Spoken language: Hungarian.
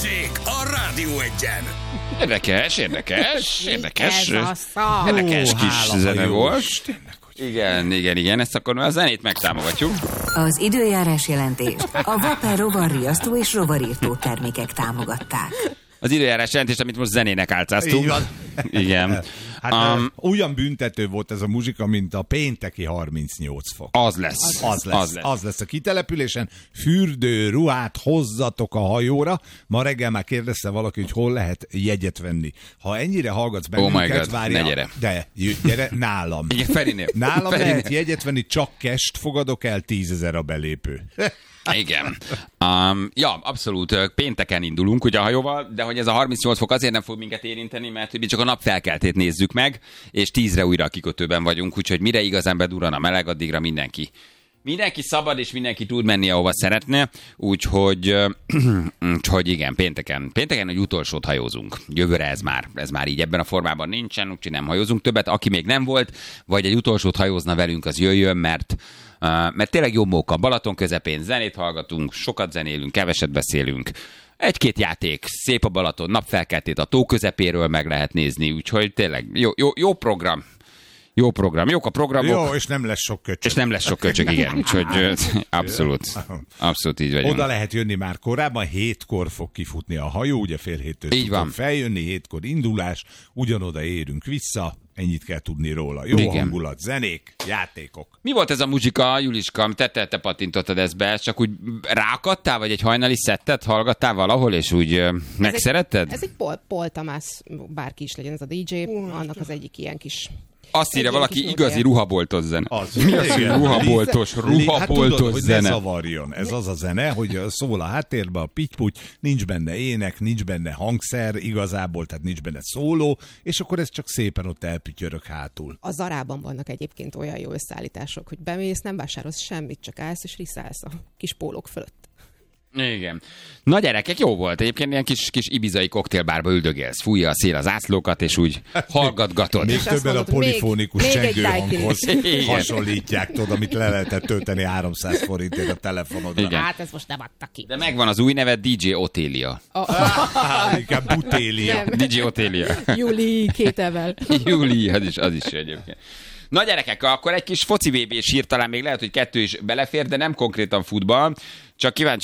Bezzék a Rádió Egyen. Érdekes. Ez a szó. Érdekes kis zene volt. Istennek, hogy... Igen. Ezt akkor a zenét megtámogatjuk. Az időjárás jelentést a Vapor rovarriasztó és rovarírtó termékek támogatták. Az időjárás jelentést, amit most zenének álcáztunk. Így van. Igen. Hát olyan büntető volt ez a muzsika, mint a pénteki 38 fok. Az lesz. Az lesz a kitelepülésen. Fürdő ruhát hozzatok a hajóra. Ma reggel már kérdezte valaki, hogy hol lehet jegyet venni. Ha ennyire hallgatsz bennünket, várja. Ne gyere. De gyere nálam. Igen, Ferinél. Nálam lehet jegyet venni, csak cash fogadok el, 10 000 a belépő. Igen. Abszolút pénteken indulunk ugye a hajóval, de hogy ez a 38 fok azért nem fog minket érinteni, mert mi csak a napfelkeltét nézzük meg, és 10-re újra a kikötőben vagyunk, úgyhogy mire igazán bedurran a meleg, addigra mindenki szabad, és mindenki tud menni, ahova szeretne, úgyhogy igen, pénteken egy utolsót hajózunk. Jövőre ez már így ebben a formában nincsen, úgyhogy nem hajózunk többet. Aki még nem volt, vagy egy utolsót hajózna velünk, az jöjjön, mert tényleg jó móka. Balaton közepén zenét hallgatunk, sokat zenélünk, keveset beszélünk. Egy-két játék, szép a Balaton, napfelkeltét a tó közepéről meg lehet nézni, úgyhogy tényleg jó program. Jó program, jók a programok. Jó, és nem lesz sok köcsög. Igen, úgyhogy abszolút így vagyunk. Oda lehet jönni már korábban, 7-kor fog kifutni a hajó, ugye fél 7-től így van. Feljönni, 7-kor indulás, ugyanoda érünk vissza, ennyit kell tudni róla. Jó igen. Hangulat, zenék, játékok. Mi volt ez a muzsika, Juliska? Te pattintottad ezt be, csak úgy ráakadtál, vagy egy hajnali szettet hallgattál valahol, és úgy megszeretted? Ez egy Paul Tamás, bárki is legyen ez a DJ, annak az egyik ilyen kis... Azt írja valaki, igazi ruhaboltos zene. Mi az, hogy ruhaboltos tudod, zene? Hogy ne zavarjon. Ez az a zene, hogy szól a háttérben a pitty-puty, nincs benne ének, nincs benne hangszer igazából, tehát nincs benne szóló, és akkor ez csak szépen ott elpütyörök hátul. A Zarában vannak egyébként olyan jó összeállítások, hogy bemész, nem vásárolsz semmit, csak állsz és riszálsz a kis pólók fölött. Igen. Na gyerekek, jó volt. Egyébként ilyen kis ibizai koktélbárba üldögélsz. Fújja a szél az ászlókat, és úgy hallgatgatod. Még többen a polifónikus csengőhanghoz hasonlítják, tudod, amit le lehetett tölteni 300 forintért a telefonodra. Igen. Hát ez most nem adta ki. De megvan az új neve, DJ Otélia. Inkább Butélia. DJ Otélia. Júli, 2 evel. Júli, az is egyébként. Na gyerekek, akkor egy kis foci VB-s hír, talán még lehet, hogy 2 is belefér, de nem konkrétan futball. Csak kíváncsi